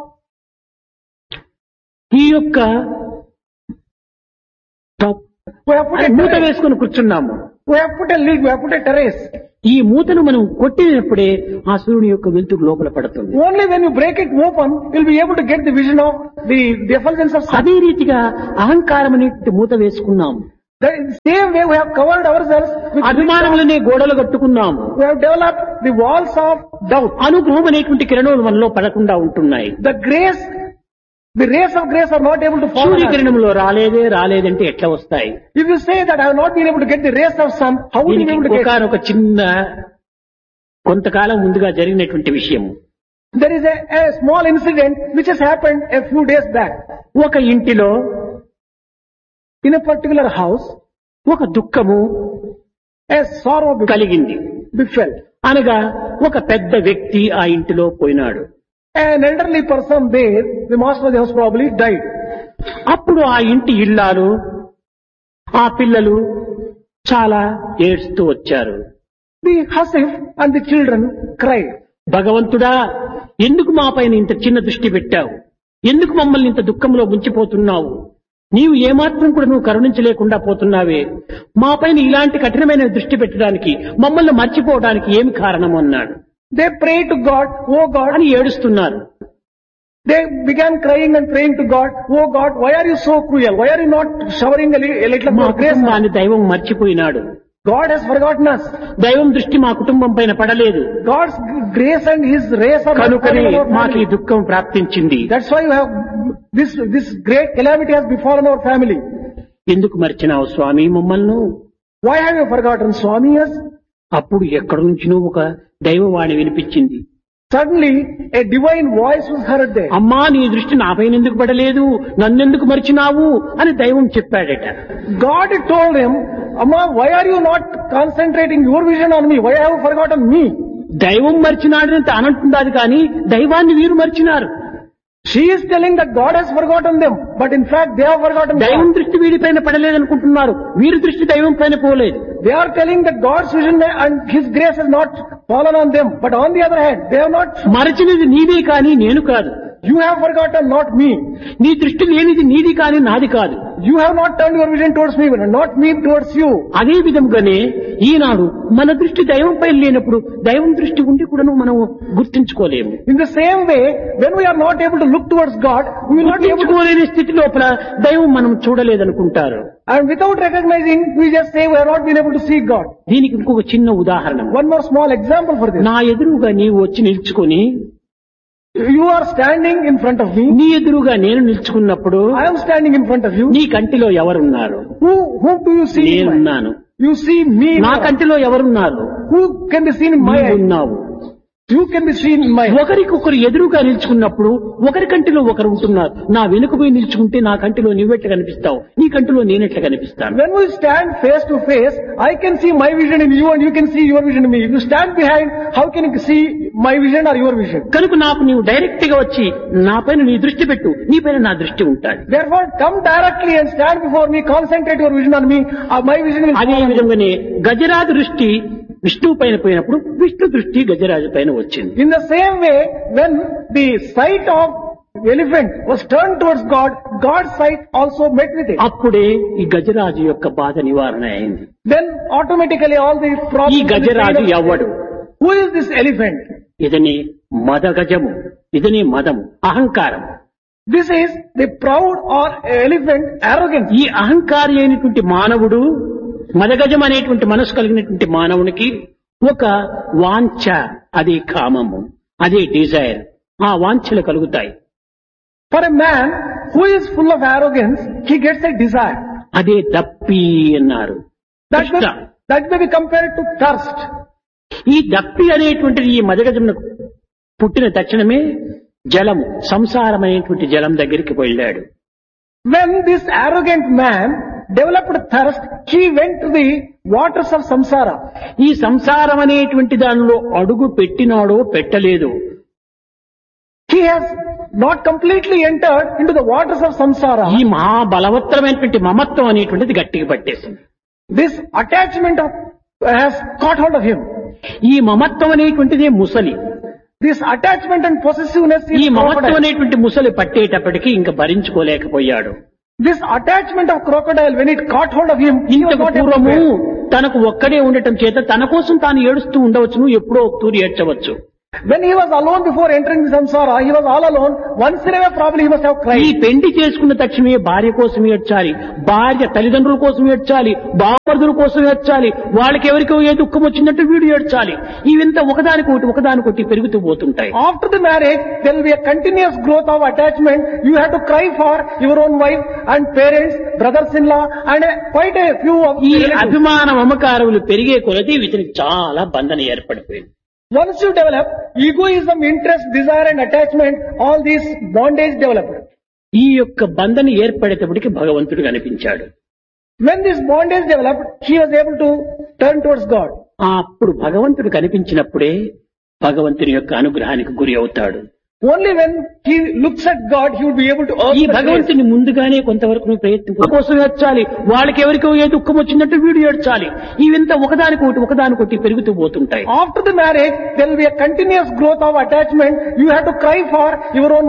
ఈ యొక్క top We have put a మూత terrace. వేసుకొని కూర్చున్నాము. We have put a lid. We have put a terrace. ఈ మూతను మనం కొట్టినప్పుడే ఆ సూర్యుని యొక్క వెలుతురు లోపల పడుతుంది. Only when you break it open, you'll be able to get the vision of the effulgence of sun. అదే రీతిగా అహంకారం అనే మూత వేసుకున్నాం. The same way we have covered ourselves with అభిమానములనే గోడలు కట్టుకున్నాము. we have developed the walls of doubt. అనుగ్రహం అనేటువంటి కిరణాలు మనలో పడకుండా ఉంటున్నాయి. The rays of grace are not able to fall on us. సూర్యకిరణంలో రాలేదంటే ఎట్లా వస్తాయి? If you say that I have not been able to get the rays of sun, how would you be able to get? ఒక చిన్న కొంతకాలం ముందుగా జరిగినటువంటి విషయం. There is a small incident which has happened a few days back. ఒక ఇంటిలో In a particular house, ఒక దుఃఖము a sorrow కలిగింది. befell. అనగా ఒక పెద్ద వ్యక్తి ఆ ఇంటిలో పోయినాడు. An elderly person there, the master of the house probably died. అప్పుడు ఆ ఇంటి ఇల్లాలు ఆ పిల్లలు చాలా ఏడుస్తూ వచ్చారు. The Hasif and the children cried. భగవంతుడా, ఎందుకు మా పైన ఇంత చిన్న దృష్టి పెట్టావు? ఎందుకు మమ్మల్ని ఇంత దుఃఖంలో ముంచిపోతున్నావు? నీవు ఏమాత్రం కూడా నువ్వు కరుణించలేకుండా పోతున్నావే, మా పైన ఇలాంటి కఠినమైన దృష్టి పెట్టడానికి, మమ్మల్ని మర్చిపోవడానికి ఏమి కారణం అన్నాడు. They pray to God, oh God, అని ఏడుస్తున్నారు. they began crying and praying to God, oh God, why are you so cruel? Why are you not showering a little మా more grace? కుటుంబాన్ని దైవం మర్చిపోయినాడు. God has forgotten us. దైవం దృష్టి మా కుటుంబం పైన పడలేదు. God's grace and His race are not కనుకనే falling on our మాకు ఈ family. దుఃఖం ప్రాప్తించింది. That's why you have this great calamity has befallen our family. ఎందుకు మర్చినావు స్వామి మమ్మల్ని? Why have you forgotten Swami us? అప్పుడు ఎక్కడి నుంచినో ఒక దైవవాణి వినిపించింది. Suddenly, a divine voice was heard there. అమ్మా నీ దృష్టి నాపైన ఎందుకు పడలేదు, నన్నెందుకు మర్చినావు అని దైవం చెప్పాడట. God told him, Amma, why are you not concentrating your vision on me? Why have you forgotten me? దైవం మర్చినాడని అనంటున్నది కానీ దైవాన్ని వీరు మర్చినారు. She is telling that God has forgotten them, but in fact they have forgotten దైవం God. దృష్టి వీరిపైన పడలేదనుకుంటున్నారు, వీరి దృష్టి దైవం పైన పోలేదు. They are telling that God's vision and His grace has not fallen on them, but on the other hand, they have not. మరచినది నీదే కానీ నేను కాదు. You have forgotten, not me. నీ దృష్టి లేనిది నీది కానీ నాది కాదు. You have not turned your vision towards me, not me towards you. అదే విధంగానే ఈనాడు మన దృష్టి దైవం పైన లేనప్పుడు దైవం దృష్టి ఉండి కూడా మనం గుర్తించుకోలేము. In the same way, when we are not able to look towards God, we will not be able to. గుర్తించుకోలేని స్థితి లోపల దైవం మనం చూడలేదనుకుంటారు. And without recognizing, we just say we have not been able to see God. దీనికి ఇంకొక చిన్న ఉదాహరణ. One more small example for this. నా ఎదురుగా నీవు వచ్చి నిల్చుకొని, You are standing in front of me. నీ ఎదురుగా నేను నిల్చుకున్నప్పుడు I am standing in front of you. నీ కంటిలో ఎవరున్నారు? Whom do you see? in my- నేనున్నాను. You see me. నా కంటిలో ఎవరున్నారు? Who can be seen in my నీవు eyes? ఉన్నావు. You can be seen in my eyes. ఒకరికొకరు ఎదురుగా నిల్చుకున్నప్పుడు ఒకరి కంటిలో ఒకరు ఉంటున్నారు. నా వెనుక పోయి నిల్చుకుంటే నా కంటిలో నువ్వెట్లా కనిపిస్తావు, నీ కంటిలో నేనెట్లా కనిపిస్తాను? When we stand face to face, I can see my vision in you and you can see your vision in me. If you stand behind, how can you see my vision or your vision? కనుక నాకు నీవు direct గా వచ్చి నా పైన నీ దృష్టి పెట్టు, నీ పైన నా దృష్టి ఉంటాడు. Therefore, come directly and stand before me, concentrate your vision on me, my vision will అదే fall on you. విధంగానే గజరాజు దృష్టి విష్ణువు పైన పోయినప్పుడు విష్ణు దృష్టి గజరాజు పైన వచ్చింది. In the same way, when the sight of elephant was turned towards God, God's sight also met with it. అప్పుడే ఈ గజరాజు యొక్క బాధ నివారణ అయింది. Then automatically all the ఈ problems. గజరాజు ఎవడు? Who is this elephant? ఇదని మద గజము, ఇదని మదము, అహంకారం. This is the proud or elephant arrogance. ఈ అహంకారి అయినటువంటి మానవుడు, మదగజం అనేటువంటి మనసు కలిగినటువంటి మానవునికి ఒక వాంఛ, అదే కామము, అదే డిజైర్, ఆ వాంఛలు కలుగుతాయి. For a man who is full of arrogance, he gets a desire. అదే దప్పి అన్నారు. That may be compared to thirst. ఈ దప్పి అనేటువంటిది ఈ మదగజమునకు పుట్టిన తక్షణమే జలము, సంసారం అనేటువంటి జలం దగ్గరికి వెళ్ళాడు. When this arrogant man developed thirst, he went to the waters of samsara. ఈ సంసారం అనేటువంటి దానిలో అడుగు పెట్టినాడో పెట్టలేదు, He has not completely entered into the waters of samsara. ఈ మహాబలవత్తరమైనటువంటి మమత్వం అనేటువంటిది గట్టిగా పట్టేసింది. This attachment has caught hold of him. ఈ మమత్వం అనేటువంటిదే ముసలి. This attachment and possessiveness ఈ is మమత్వం crocodile. అనేటువంటి ముసలి పట్టేటప్పటికి ఇంకా భరించుకోలేకపోయాడు. This attachment of crocodile, when it caught hold of him, he was ఇంతకు not able to పూర్వము bear. తనకు ఒక్కడే ఉండటం చేత తన కోసం తాను ఏడుస్తూ ఉండవచ్చును, ఎప్పుడో ఒక తూరి ఏడ్చవచ్చు. When he was alone before entering the samsara, he was all alone. Once in a way probably he must have ఈ cried. పెండి చేసుకున్న తక్షణమే భార్య కోసం ఏడ్చాలి, భార్య తల్లిదండ్రుల కోసం ఏడ్చాలి, బావమరుదుల కోసం ఏడ్చాలి, వాళ్ళకి ఎవరికో ఏ దుఃఖం వచ్చినట్టు వీడు ఏడ్చాలి. ఇవంతా ఒకదానికొకటి పెరుగుతూ పోతుంటాయి. After the marriage, there will be a continuous growth of attachment. You have to cry for your own wife and parents, brothers-in-law, and quite a few of ఈ relatives. అభిమాన మమకారములు పెరిగే కొలది వీటికి చాలా బంధన ఏర్పడిపోయింది. Once you develop egoism, interest, desire and attachment, all these bondage developed. ఈ యొక్క బంధన ఏర్పడేటప్పటికి భగవంతుడు కనిపించాడు. When this bondage developed, he was able to turn towards God. అప్పుడు భగవంతుడు కనిపించినప్పుడే భగవంతుని యొక్క అనుగ్రహానికి గురి అవుతాడు. Only when he looks at God, he will be able to earn ఈ the grace. భగవంతుని ముందుగానే కొంతవరకు నువ్వు ప్రయత్నం కోసం ఏడ్చాలి, వాళ్ళకి ఎవరికో ఏ దుఃఖం వచ్చినట్టు వీడు ఏడ్చాలి. ఇవంతా ఒకదానికొకటి పెరుగుతూ పోతుంటాయి. After the marriage, there will be a continuous growth of attachment. You have to cry for your own